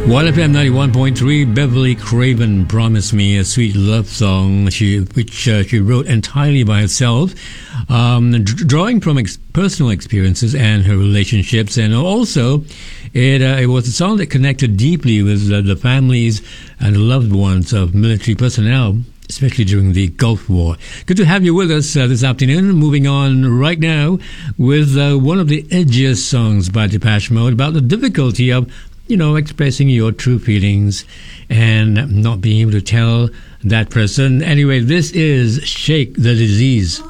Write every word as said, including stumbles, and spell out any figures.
one F M ninety-one point three, Beverly Craven, Promise Me, a sweet love song she, which uh, she wrote entirely by herself, um, d- drawing from ex- personal experiences and her relationships. And also, it, uh, it was a song that connected deeply with uh, the families and the loved ones of military personnel, especially during the Gulf War. Good to have you with us uh, this afternoon. Moving on right now with uh, one of the edgiest songs by Depeche Mode about the difficulty of you know, expressing your true feelings and not being able to tell that person. Anyway, this is Shake the Disease.